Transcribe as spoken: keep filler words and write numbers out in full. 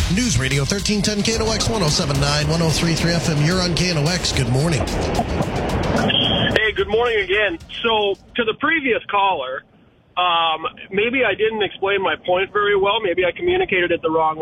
News Radio thirteen ten K N O X one oh seven point nine, one oh three point three F M. You're on K N O X. Good morning. Hey, good morning again. So, to the previous caller, um, maybe I didn't explain my point very well. Maybe I communicated it the wrong way.